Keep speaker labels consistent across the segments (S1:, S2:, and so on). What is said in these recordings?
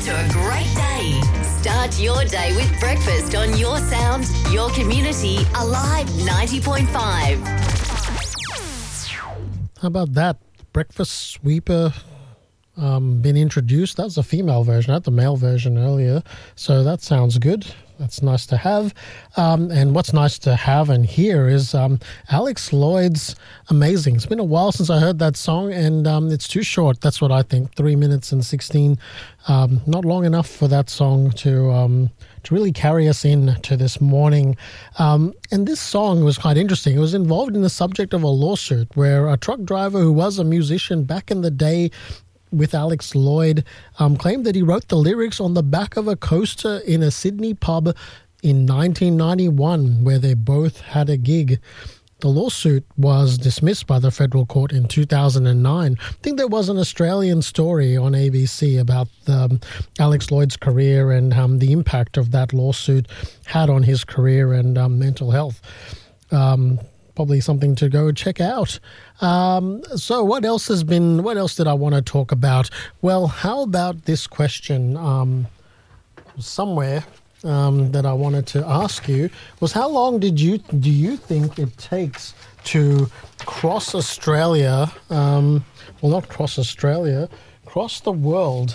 S1: to a great day. Start your day with breakfast on your sound, your community, Alive 90.5.
S2: How about that? Breakfast sweeper been introduced. That's a female version. I had the male version earlier. So that sounds good. That's nice to have. And what's nice to have and hear is Alex Lloyd's Amazing. It's been a while since I heard that song, and it's too short. That's what I think. 3 minutes and 16. Not long enough for that song to really carry us in to this morning. And this song was quite interesting. It was involved in the subject of a lawsuit where a truck driver who was a musician back in the day with Alex Lloyd claimed that he wrote the lyrics on the back of a coaster in a Sydney pub in 1991 where they both had a gig. The lawsuit was dismissed by the federal court in 2009. I think there was an Australian story on ABC about Alex Lloyd's career and the impact of that lawsuit had on his career and mental health. Probably something to go check out. So what else did I want to talk about? Well, how about this question somewhere that I wanted to ask you was how long do you think it takes to cross Australia, well, not cross Australia, cross the world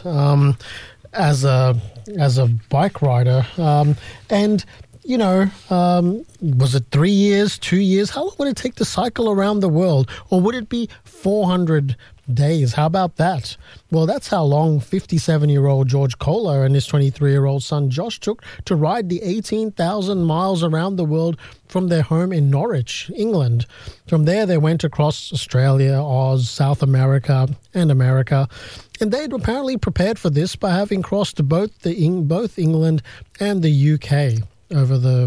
S2: as a bike rider? And you know, was it 3 years, 2 years? How long would it take to cycle around the world? Or would it be 400 days? How about that? Well, that's how long 57-year-old George Kohler and his 23-year-old son Josh took to ride the 18,000 miles around the world from their home in Norwich, England. From there, they went across Australia, Oz, South America, and America. And they'd apparently prepared for this by having crossed both England and the UK over the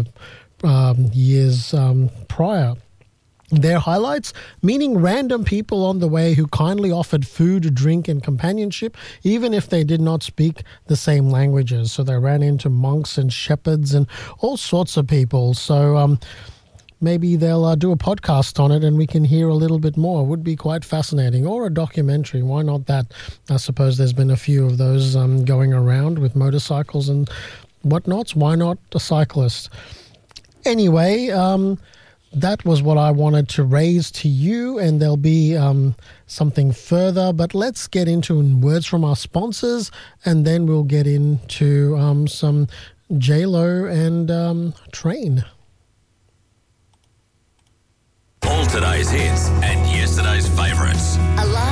S2: years prior. Their highlights, meeting random people on the way who kindly offered food, drink, and companionship, even if they did not speak the same languages. So they ran into monks and shepherds and all sorts of people. So maybe they'll do a podcast on it and we can hear a little bit more. It would be quite fascinating. Or a documentary. Why not that? I suppose there's been a few of those going around with motorcycles and whatnots. Why not a cyclist? Anyway, that was what I wanted to raise to you, and there'll be something further. But let's get into words from our sponsors, and then we'll get into some J-Lo and Train.
S3: All today's hits and yesterday's favourites.
S1: Alive